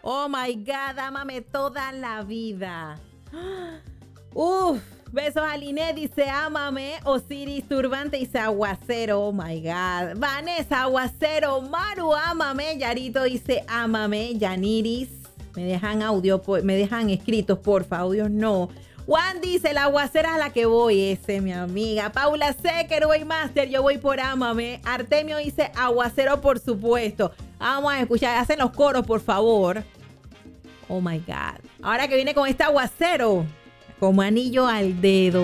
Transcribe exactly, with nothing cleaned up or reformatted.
Oh my God, ámame toda la vida. Uf, besos a Linet, dice ámame. Osiris Turbante dice aguacero, oh my God. Vanessa, aguacero. Maru, ámame. Yarito dice ámame. Yaniris, me dejan audio, me dejan escritos, porfa, audios no. Juan dice, la aguacera es la que voy, ese, mi amiga. Paula Secker, voy master, yo voy por ámame. Artemio dice, aguacero, por supuesto. Vamos a escuchar, hacen los coros, por favor. Oh my God. Ahora que viene con este aguacero, como anillo al dedo.